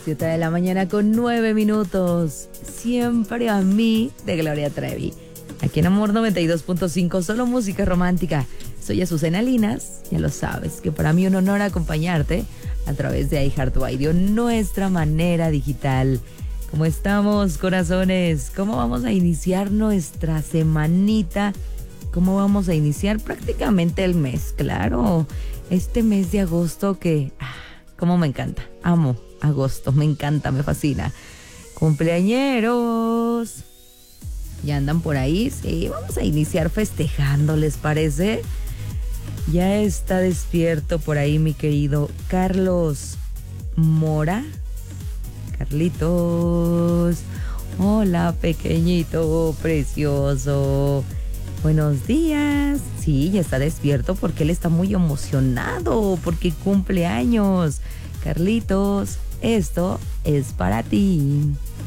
7 de la mañana con 9 minutos. Siempre a mí, de Gloria Trevi. Aquí en Amor 92.5, solo música romántica. Soy Azucena Linas, ya lo sabes, que para mí un honor acompañarte a través de iHeartRadio, nuestra manera digital. ¿Cómo estamos, corazones? ¿Cómo vamos a iniciar nuestra semanita? ¿Cómo vamos a iniciar prácticamente el mes? Claro, este mes de agosto que, cómo me encanta. Amo agosto, me encanta, me fascina. Cumpleañeros. ¿Ya andan por ahí? Sí, vamos a iniciar festejando, ¿les parece? Ya está despierto por ahí mi querido Carlos Mora. Carlitos. Hola, pequeñito, precioso. Buenos días. Sí, ya está despierto porque él está muy emocionado porque cumple años. Carlitos, esto es para ti.